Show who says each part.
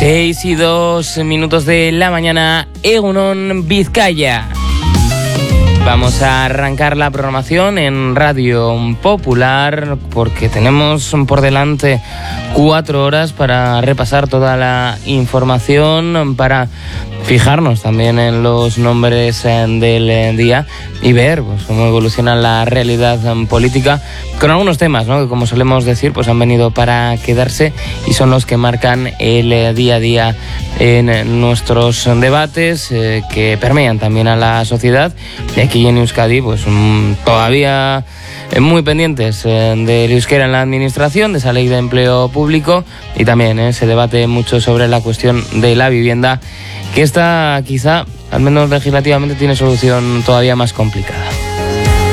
Speaker 1: 6:02 de la mañana, Egunon, Vizcaya. Vamos a arrancar la programación en Radio Popular porque tenemos por delante 4 horas para repasar toda la información, para fijarnos también en los nombres del día y ver pues, cómo evoluciona la realidad política con algunos temas, ¿no? Que como solemos decir pues han venido para quedarse y son los que marcan el día a día en nuestros debates que permean también a la sociedad. Y aquí en Euskadi pues todavía muy pendientes del euskera en la administración, de esa ley de empleo público, y también se debate mucho sobre la cuestión de la vivienda, que esta quizá, al menos legislativamente, tiene solución todavía más complicada.